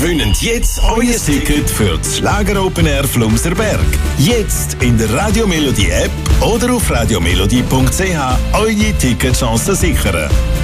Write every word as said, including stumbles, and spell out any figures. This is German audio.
Gewinnt jetzt euer Ticket für das Schlager Open Air Flumserberg. Jetzt in der Radio Melodie App oder auf radiomelodie punkt c h eure Ticketchancen sichern.